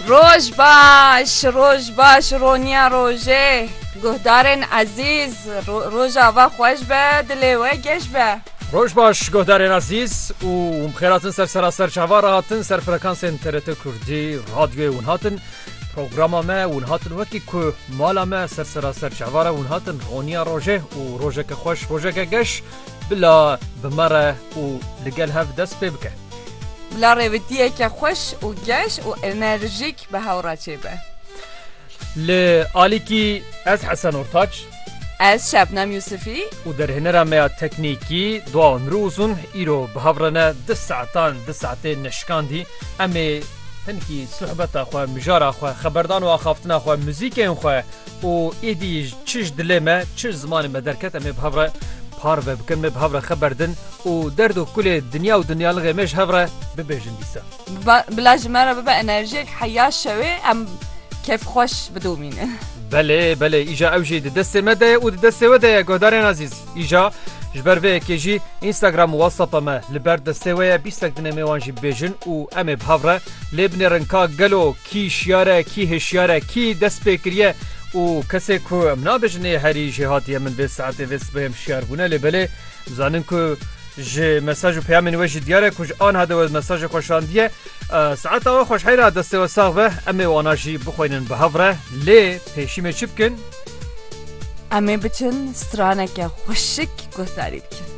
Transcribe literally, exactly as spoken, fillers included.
روز باش روز باش رونیا روژه گهدارن عزیز روژا و خوش به دلی و گش به روز باش گهدارن عزیز و مخیراتن سر سراسر چهوار هاتن سر فرکانس انترنت کردی رادیو اون هاتن پروگرام ما اون هاتن وکی که مالا ما سر سراسر چهوار اون هاتن رونیا روژه و روژه که خوش روژه که گش بلا بمره و لگل هف دست پی بکه بلا رویتیه که خوش و گش و انرژیک به هورا چه به لآلیکی از حسن ارتاج از شبنم یوسفی و در هنر ما تکنیکی دوان روزون ایرو به هورانه ده ساعتان ده ساعتين نشکاندی امی تنکی صحبت اخواه مجار اخواه خبردان و آخافتن اخواه موزیک اخواه و ایدی چش دلمه چش زمان مدرکت امی به هوره پار و بکن به هوره خبردن و درد و کل دنیا و دنیا لغه میش هوره ببیجن دیسا بلا جمعه ببا انرژیک حیات شوی ام کیف خوش بدومینه بله بله ایجا اوجی دست مده و دست وده گهدارن عزیز ایجا جبر به کیجی اینستاگرام و واتساپ ما لبر دسته ویا بیستک دنه میوانجی بیجن و امه بهوره لبن رنکا گلو کی شیاره کی هشیاره کی دست بکریه و کسی که امنا بجنه هری جهاتی من به ساعت وست بهم شیار بونه لبله زانن که ج مساج و پیام نوشت دیاره کج آن هده و مساج خوشاندیه ساعت آوا خوش حیره دسته و ساغوه امه واناجی بخوینن بهوره لی پیشیمه چی بکن؟ امه بچن سترانه که خوشک گهداری بکن